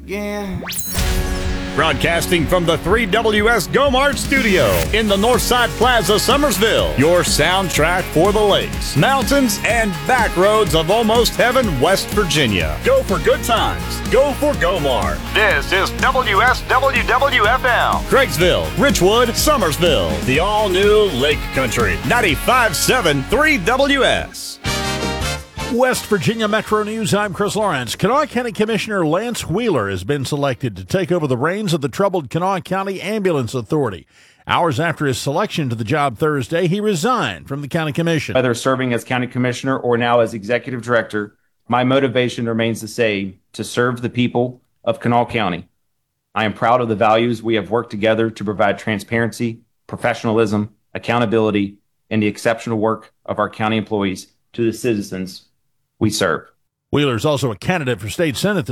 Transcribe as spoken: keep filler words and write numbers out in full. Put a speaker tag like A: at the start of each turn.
A: again.
B: Broadcasting from the three W S GoMart studio in the Northside Plaza, Summersville. Your soundtrack for the lakes, mountains, and back roads of almost heaven, West Virginia. Go for good times. Go for GoMart. This is W S W W F M. Craigsville, Richwood, Summersville. The all-new Lake Country. ninety-five point seven three W S.
C: West Virginia Metro News, I'm Chris Lawrence. Kanawha County Commissioner Lance Wheeler has been selected to take over the reins of the troubled Kanawha County Ambulance Authority. Hours after his selection to the job Thursday, he resigned from the county commission.
D: Whether serving as county commissioner or now as executive director, my motivation remains the same: to serve the people of Kanawha County. I am proud of the values we have worked together to provide transparency, professionalism, accountability, and the exceptional work of our county employees to the citizens we serve.
C: Wheeler is also a candidate for state senate